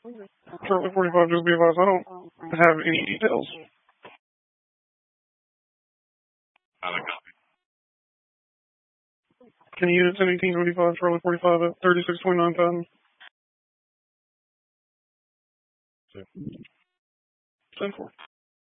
Charlie 45, just be advised, I don't have any details. Can you unit 1825, Charlie 45 at 3629 Patton? 10-4.